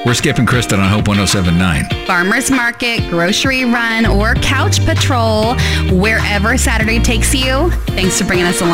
We're Skip and Kristen on Hope 107.9. Farmer's market, grocery run, or couch patrol, wherever Saturday takes you. Thanks for bringing us along.